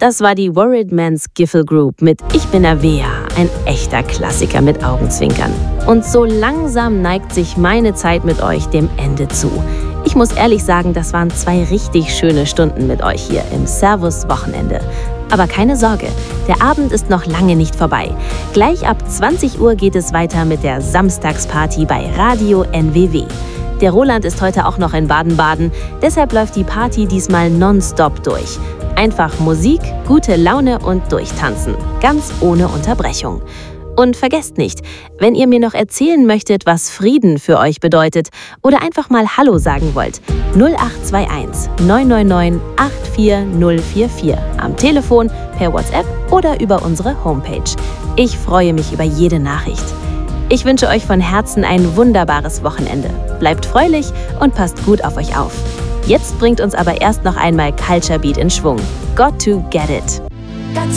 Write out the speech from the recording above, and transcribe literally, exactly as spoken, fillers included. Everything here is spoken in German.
Das war die Worried Man's Giffel Group mit Ich bin Avea, ein echter Klassiker mit Augenzwinkern. Und so langsam neigt sich meine Zeit mit euch dem Ende zu. Ich muss ehrlich sagen, das waren zwei richtig schöne Stunden mit euch hier im Servus Wochenende. Aber keine Sorge, der Abend ist noch lange nicht vorbei. Gleich ab zwanzig Uhr geht es weiter mit der Samstagsparty bei Radio N W W. Der Roland ist heute auch noch in Baden-Baden, deshalb läuft die Party diesmal nonstop durch. Einfach Musik, gute Laune und durchtanzen, ganz ohne Unterbrechung. Und vergesst nicht, wenn ihr mir noch erzählen möchtet, was Frieden für euch bedeutet oder einfach mal Hallo sagen wollt, null acht zwei eins neun neun neun acht vier null vier vier am Telefon, per WhatsApp oder über unsere Homepage. Ich freue mich über jede Nachricht. Ich wünsche euch von Herzen ein wunderbares Wochenende. Bleibt fröhlich und passt gut auf euch auf. Jetzt bringt uns aber erst noch einmal Culture Beat in Schwung. Got to get it.